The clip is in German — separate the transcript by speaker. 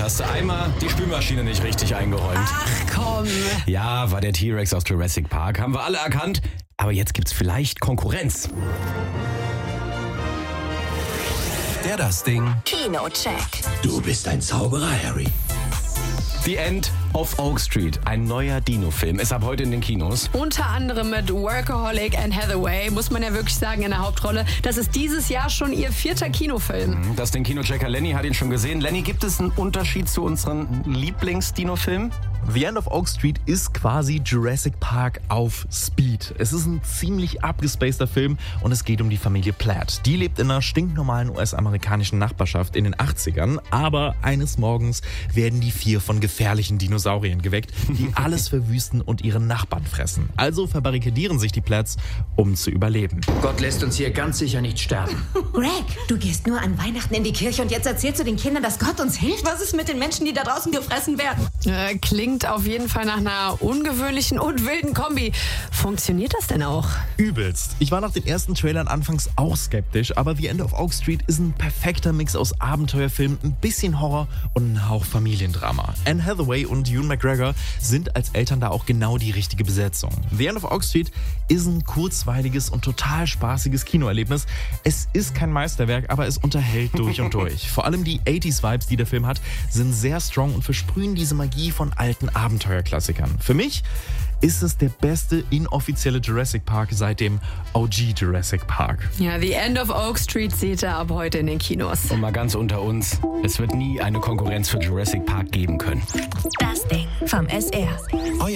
Speaker 1: hast du einmal die Spülmaschine nicht richtig eingeräumt.
Speaker 2: Ach komm.
Speaker 1: Ja, war der T-Rex aus Jurassic Park. Haben wir alle erkannt. Aber jetzt gibt's vielleicht Konkurrenz.
Speaker 3: Das Ding.
Speaker 4: Kino-Check.
Speaker 5: Du bist ein Zauberer, Harry.
Speaker 1: The End of Oak Street, ein neuer Dino-Film, ist ab heute in den Kinos.
Speaker 2: Unter anderem mit Workaholic Anne Hathaway, muss man ja wirklich sagen, in der Hauptrolle. Das ist dieses Jahr schon ihr 4. Kinofilm.
Speaker 1: Das den Kinochecker Lenny hat ihn schon gesehen. Lenny, gibt es einen Unterschied zu unseren Lieblings-Dino-Filmen?
Speaker 6: The End of Oak Street ist quasi Jurassic Park auf Speed. Es ist ein ziemlich abgespaceder Film und es geht um die Familie Platt. Die lebt in einer stinknormalen US-amerikanischen Nachbarschaft in den 80ern, aber eines Morgens werden die 4 von gefährlichen Dinosauriern geweckt, die alles verwüsten und ihre Nachbarn fressen. Also verbarrikadieren sich die Platts, um zu überleben.
Speaker 5: Gott lässt uns hier ganz sicher nicht sterben.
Speaker 4: Greg, du gehst nur an Weihnachten in die Kirche und jetzt erzählst du den Kindern, dass Gott uns hilft? Was ist mit den Menschen, die da draußen gefressen werden?
Speaker 2: Klingt auf jeden Fall nach einer ungewöhnlichen und wilden Kombi. Funktioniert das denn auch?
Speaker 6: Übelst. Ich war nach den ersten Trailern anfangs auch skeptisch, aber The End of Oak Street ist ein perfekter Mix aus Abenteuerfilm, ein bisschen Horror und ein Hauch Familiendrama. Anne Hathaway und Ewan McGregor sind als Eltern da auch genau die richtige Besetzung. The End of Oak Street ist ein kurzweiliges und total spaßiges Kinoerlebnis. Es ist kein Meisterwerk, aber es unterhält durch und durch. Vor allem die 80s-Vibes, die der Film hat, sind sehr strong und versprühen diese Magie von alten Abenteuerklassikern. Für mich ist es der beste inoffizielle Jurassic Park seit dem OG Jurassic Park.
Speaker 2: Ja, The End of Oak Street seht ihr ab heute in den Kinos.
Speaker 1: Und mal ganz unter uns, es wird nie eine Konkurrenz für Jurassic Park geben können.
Speaker 4: Das Ding vom SR.